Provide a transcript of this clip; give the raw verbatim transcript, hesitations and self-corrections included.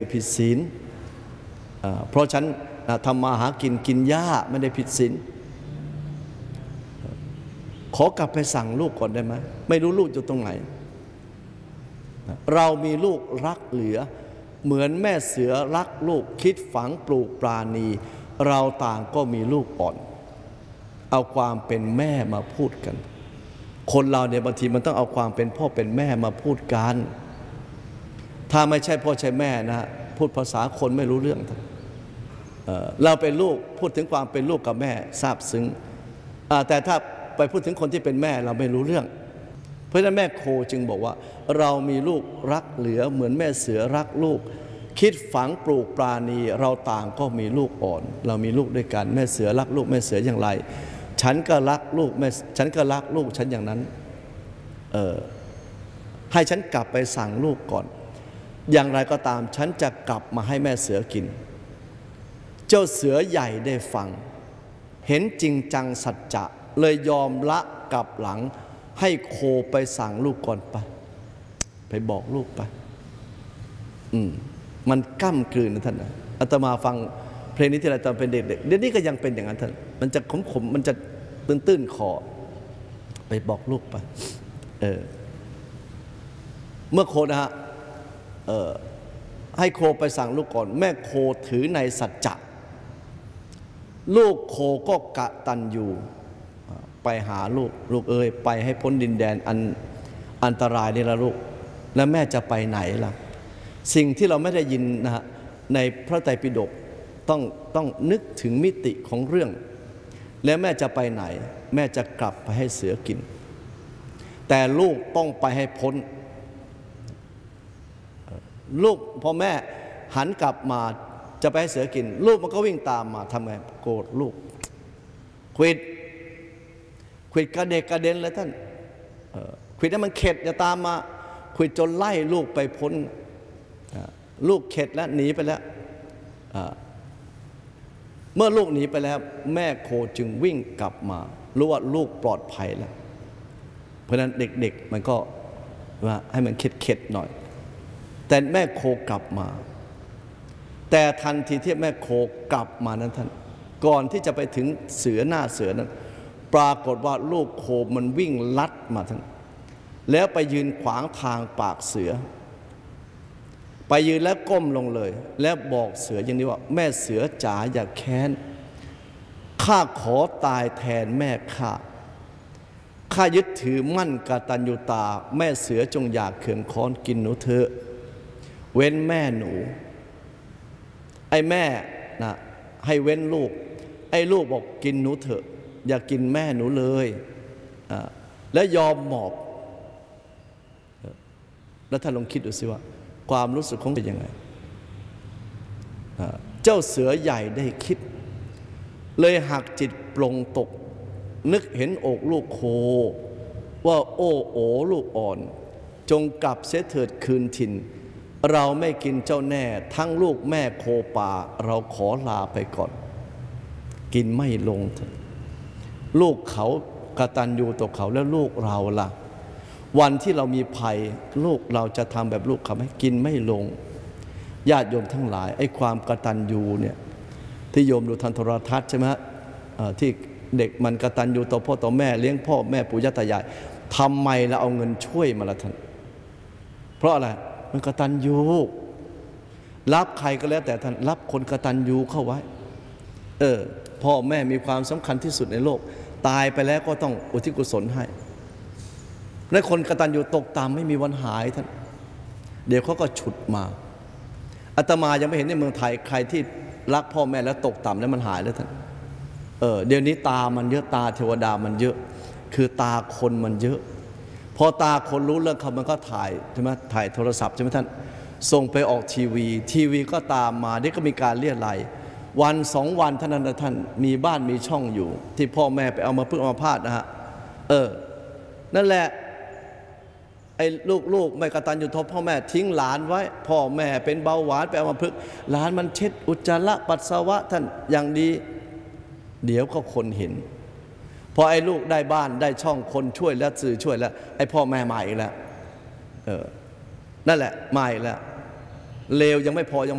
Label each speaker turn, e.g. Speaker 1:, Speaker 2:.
Speaker 1: ผิดศีลเพราะฉันทำมาหากินกินหญ้าไม่ได้ผิดศีลขอกลับไปสั่งลูกก่อนได้ไหมไม่รู้ลูกอยู่ตรงไหนเรามีลูกรักเหลือเหมือนแม่เสือรักลูกคิดฝังปลูกปราณีเราต่างก็มีลูกอ่อนเอาความเป็นแม่มาพูดกันคนเราเนี่ยบางทีมันต้องเอาความเป็นพ่อเป็นแม่มาพูดกันถ้าไม่ใช่พ่อใช่แม่นะพูดภาษาคนไม่รู้เรื่องเอ่อเราเป็นลูกพูดถึงความเป็นลูกกับแม่ซาบซึ้งแต่ถ้าไปพูดถึงคนที่เป็นแม่เราไม่รู้เรื่องเพราะฉะนั้นแม่โคจึงบอกว่าเรามีลูกรักเหลือเหมือนแม่เสือรักลูกคิดฝังปลูกปราณีเราต่างก็มีลูกอ่อนเรามีลูกด้วยกันแม่เสือรักลูกแม่เสืออย่างไรฉันก็รักลูกแม่ฉันก็รักลูกฉันอย่างนั้นเออให้ฉันกลับไปสั่งลูกก่อนอย่างไรก็ตามฉันจะกลับมาให้แม่เสือกินเจ้าเสือใหญ่ได้ฟังเห็นจริงจังสัจจะเลยยอมละกลับหลังให้โคไปสั่งลูกก่อนไปไปบอกลูกไปอืมมันก้ำกลืนนะท่านนะอาตมาฟังเพลงนี้ที่ไรตอนเป็นเด็กๆเดี๋ยวนี้ก็ยังเป็นอย่างนั้นท่านมันจะขมๆมันจะตื้นๆคอไปบอกลูกไปเออเมื่อโคนะฮะเออให้โคไปสั่งลูกก่อนแม่โคถือในสัจจะลูกโคก็กะตันอยู่ไปหาลูกลูกเอ้ยไปให้พ้นดินแดนอันอันตรายนี่ละลูกแล้วแม่จะไปไหนล่ะสิ่งที่เราไม่ได้ยินนะฮะในพระไตรปิฎกต้องต้องนึกถึงมิติของเรื่องแล้วแม่จะไปไหนแม่จะกลับไปให้เสือกินแต่ลูกต้องไปให้พ้นลูกพอแม่หันกลับมาจะไปให้เสือกินลูกมันก็วิ่งตามมาทำไงโกรธลูกควิดควิดกระเดกกระเด็นเลยท่านควิดให้มันเข็ดอย่าตามมาควิดจนไล่ลูกไปพ้นลูกเข็ดแล้วหนีไปแล้วเมื่อลูกหนีไปแล้วแม่โคจึงวิ่งกลับมารู้ว่าลูกปลอดภัยแล้วเพราะนั้นเด็กๆมันก็ว่าให้มันเข็ดๆหน่อยแต่แม่โคกลับมาแต่ทันทีที่แม่โคกลับมานั้นท่านก่อนที่จะไปถึงเสือหน้าเสือนั้นปรากฏว่าลูกโคมันวิ่งลัดมาท่านแล้วไปยืนขวางทางปากเสือไปยืนแล้วก้มลงเลยแล้วบอกเสืออย่างนี้ว่าแม่เสือจ๋าอย่าแค้นข้าขอตายแทนแม่ข้าข้ายึดถือมั่นกตัญญูตาแม่เสือจงอยากเขื่องค้อนกินหนูเถอะเว้นแม่หนูไอ้แม่นะให้เว้นลูกไอ้ลูกบอกกินหนูเถอะอย่ากินแม่หนูเลยแล้วยอมหมอบแล้วท่านลองคิดดูสิว่าความรู้สึกของเป็นยังไงเจ้าเสือใหญ่ได้คิดเลยหักจิตปลงตกนึกเห็นอกลูกโคว่าโอ้โอลูกอ่อนจงกลับเสียเถิดคืนถิ่นเราไม่กินเจ้าแน่ทั้งลูกแม่โคป่าเราขอลาไปก่อนกินไม่ลงเถอะลูกเขากตัญญูต่อเขาแล้วลูกเราล่ะวันที่เรามีภัยลูกเราจะทำแบบลูกเขาไหมกินไม่ลงญาติโยมทั้งหลายไอ้ความกตัญญูเนี่ยที่โยมดูทางโทรทัศน์ใช่ไหมที่เด็กมันกตัญญูต่อพ่อต่อแม่เลี้ยงพ่อแม่ปู่ย่าตายายทำไมเราเอาเงินช่วยมาละท่านเพราะอะไรมันกตัญญูรับใครก็แล้วแต่ท่านรับคนกตัญญูเข้าไว้เออพ่อแม่มีความสำคัญที่สุดในโลกตายไปแล้วก็ต้องอุทิศกุศลให้และคนกตัญญูตกต่ำไม่มีวันหายท่านเดี๋ยวเขาก็ฉุดมาอาตมายังไม่เห็นในเมืองไทยใครที่รักพ่อแม่แล้วตกต่ำแล้วมันหายแล้วท่านเออเดี๋ยวนี้ตามันเยอะตาเทวดามันเยอะคือตาคนมันเยอะพอตาคนรู้เรื่องเขามันก็ถ่ายใช่ไหมถ่ายโทรศัพท์ใช่ไหมท่านส่งไปออกทีวีทีวีก็ตามมาเดี๋ยวก็มีการเลี่ยไล่วันสองวันท่านนั้นท่านมีบ้านมีช่องอยู่ที่พ่อแม่ไปเอามาพึ่งเอามาพาดนะฮะเออนั่นแหละไอ้ลูกๆไม่กตัญญูต่อพ่อแม่ทิ้งหลานไว้พ่อแม่เป็นเบาหวานไปเอามาพึ่งหลานมันเช็ดอุจจาระปัสสาวะท่านอย่างดีเดี๋ยวก็คนเห็นพอไอ้ลูกได้บ้านได้ช่องคนช่วยแล้วสื่อช่วยแล้วไอ้พ่อแม่มาอีกแล้วเออนั่นแหละมาอีกแล้วเลวยังไม่พอยัง